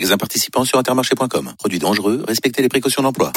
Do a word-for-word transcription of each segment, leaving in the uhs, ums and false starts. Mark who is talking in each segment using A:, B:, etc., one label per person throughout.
A: Magasins participants sur intermarché point com. Produits dangereux, respectez les précautions d'emploi.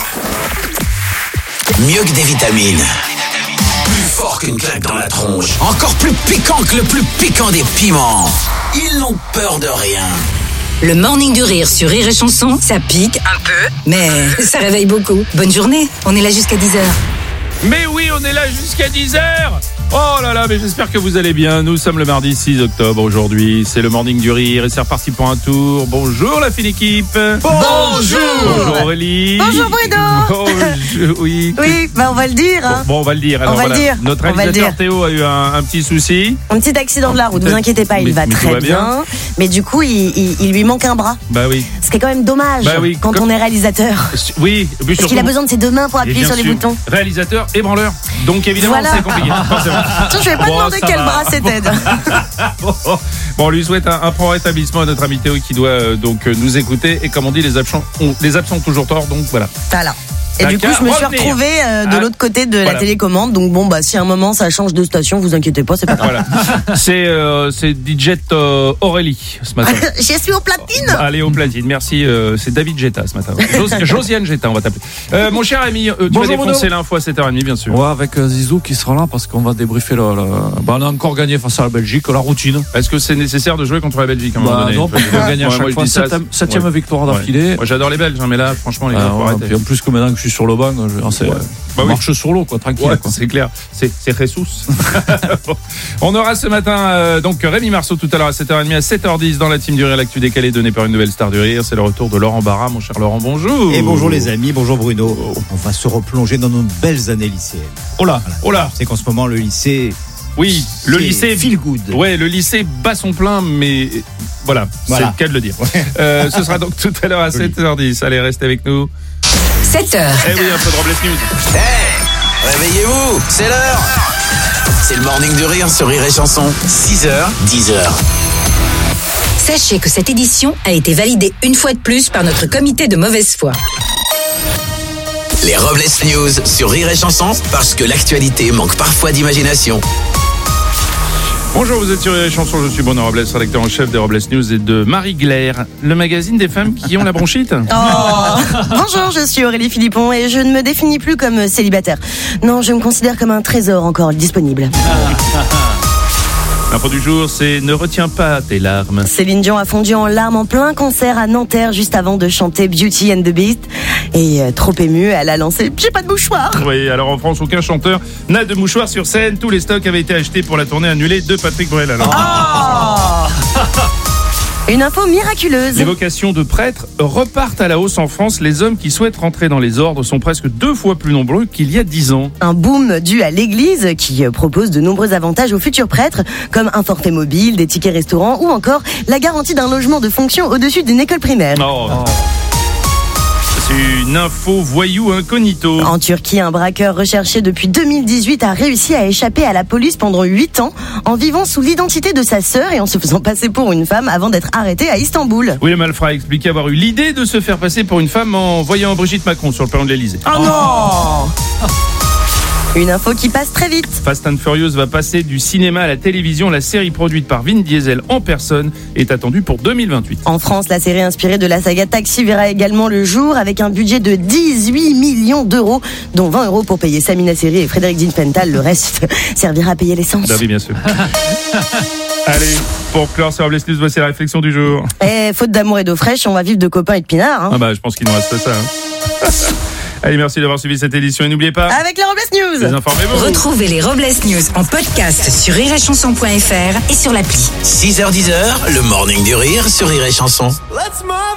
B: Mieux que des vitamines. Plus fort qu'une claque dans la tronche. Encore plus piquant que le plus piquant des piments. Ils n'ont peur de rien.
C: Le Morning du Rire sur Rire et Chanson, ça pique un peu, mais ça réveille beaucoup. Bonne journée, on est là jusqu'à dix heures.
D: Mais oui, on est là jusqu'à dix heures. Oh là là, mais j'espère que vous allez bien. Nous sommes le mardi six octobre aujourd'hui. C'est le Morning du Rire et c'est reparti pour un tour. Bonjour la fine équipe.
E: Bonjour.
D: Bonjour Aurélie.
E: Bonjour Bruno.
D: Bonjour, oui.
E: Oui, bah on va le dire. Hein.
D: Bon, bon, on va le dire. Alors,
E: on va
D: voilà.
E: le dire.
D: Notre
E: on
D: réalisateur
E: dire.
D: Théo a eu un, un petit souci.
E: Un petit accident de la route, vous inquiétez pas, il
D: mais,
E: va
D: mais
E: très
D: va bien.
E: bien. Mais du coup, il, il, il lui manque un bras.
D: Bah oui.
E: Ce qui est quand même dommage
D: Bah oui.
E: quand
D: Comme...
E: on est réalisateur.
D: Oui.
E: Parce surtout... qu'il a besoin de ses deux mains pour appuyer sur les
D: sûr.
E: boutons.
D: Réalisateur et branleur. Donc évidemment,
E: voilà.
D: c'est compliqué.
E: Tiens, je vais pas
D: bon,
E: demander quel
D: va.
E: bras c'était.
D: bon, bon, on lui souhaite un, un prompt rétablissement à notre ami Théo qui doit euh, donc euh, nous écouter. Et comme on dit, les absents ont, les absents ont toujours tort. Donc voilà.
E: Voilà. Et du coup, je me suis retrouvée euh, de ah, l'autre côté de voilà. la télécommande. Donc bon, bah si à un moment ça change de station, vous inquiétez pas, c'est pas grave.
D: Voilà. C'est euh, c'est D J euh, Aurélie ce matin.
E: Je suis au platine.
D: Allez au platine, merci. Euh, c'est David Jetta ce matin. Jos, Josiane Jetta, on va t'appeler. Euh, mon cher ami, euh, tu Bonjour, vas défoncer l'info à sept heures trente bien sûr.
F: Ouais, avec euh, Zizou qui sera là parce qu'on va débriefer le. le... Bah, on a encore gagné face à la Belgique, la routine.
D: Est-ce que c'est nécessaire de jouer contre la Belgique à un
F: bah,
D: moment donné?
F: Non, parce qu'on gagne à chaque fois. Septième, septième ouais. victoire d'affilée.
D: Ouais. Moi j'adore les Belges, hein, mais là franchement les gars,
F: euh, ouais, puis en plus que maintenant que je suis sur le banc, je C'est, ouais. bah marche oui. sur l'eau, quoi, tranquille.
D: Ouais,
F: quoi.
D: C'est clair, c'est, c'est Jesus. On aura ce matin euh, donc Rémi Marceau tout à l'heure à sept heures trente, à sept heures dix dans la team du Rire, l'actu décalée donnée par une nouvelle star du Rire. C'est le retour de Laurent Barra, mon cher Laurent, bonjour.
G: Et bonjour les amis, bonjour Bruno. On va se replonger dans nos belles années lycéennes.
D: Oh là, voilà. oh là.
G: C'est qu'en ce moment le lycée.
D: Oui, le lycée
G: feel good.
D: Ouais, le lycée bat son plein, mais voilà, voilà. c'est le cas de le dire. euh, ce sera donc tout à l'heure à sept heures dix. Allez, restez avec nous.
C: sept heures.
D: Eh oui, un peu de Robles News.
B: Hey, réveillez-vous, c'est l'heure. C'est le Morning du Rire sur Rire et Chanson. six heures, dix heures.
C: Sachez que cette édition a été validée une fois de plus par notre comité de mauvaise foi.
B: Les Robles News sur Rire et Chanson, parce que l'actualité manque parfois d'imagination.
D: Bonjour, vous êtes sur Rire et Chanson, je suis Bruno Robles, rédacteur en chef des Robles News et de Marie Glaire, le magazine des femmes qui ont la bronchite.
E: Oh. Bonjour, je suis Aurélie Philippon et je ne me définis plus comme célibataire. Non, je me considère comme un trésor encore disponible.
D: L'info du jour, c'est ne retiens pas tes larmes.
E: Céline Dion a fondu en larmes en plein concert à Nanterre juste avant de chanter Beauty and the Beast. Et euh, trop émue, elle a lancé « J'ai pas de mouchoir ».
D: Oui, alors en France, aucun chanteur n'a de mouchoir sur scène. Tous les stocks avaient été achetés pour la tournée annulée de Patrick Bruel. Alors.
E: Oh Une info miraculeuse.
D: Les vocations de prêtres repartent à la hausse en France. Les hommes qui souhaitent rentrer dans les ordres sont presque deux fois plus nombreux qu'il y a dix ans.
E: Un boom dû à l'Église qui propose de nombreux avantages aux futurs prêtres, comme un forfait mobile, des tickets restaurants ou encore la garantie d'un logement de fonction au-dessus d'une école primaire.
D: Oh. Oh. C'est une info voyou incognito.
E: En Turquie, un braqueur recherché depuis deux mille dix-huit a réussi à échapper à la police pendant huit ans en vivant sous l'identité de sa sœur et en se faisant passer pour une femme avant d'être arrêté à Istanbul.
D: Oui, le malfrat a expliqué avoir eu l'idée de se faire passer pour une femme en voyant Brigitte Macron sur le perron de l'Elysée.
E: Oh, oh non. Une info qui passe très vite.
D: Fast and Furious va passer du cinéma à la télévision. La série produite par Vin Diesel en personne est attendue pour deux mille vingt-huit.
E: En France, la série inspirée de la saga Taxi verra également le jour avec un budget de dix-huit millions d'euros, dont vingt euros pour payer Samina Seri et Frédéric Diefenthal. Le reste servira à payer l'essence.
D: Bah oui, bien sûr. Allez, pour clore sur Robles News, voici la réflexion du jour.
E: Eh, faute d'amour et d'eau fraîche, on va vivre de copains et de pinards. Hein.
D: Ah bah, je pense qu'il nous reste pas ça. Hein. Allez, merci d'avoir suivi cette édition et n'oubliez pas...
E: Avec les Robles News,
D: désinformez-vous.
C: Retrouvez les Robles News en podcast sur rire et chanson point f r et sur l'appli.
B: six heures dix, le Morning du Rire sur Rire et Chanson.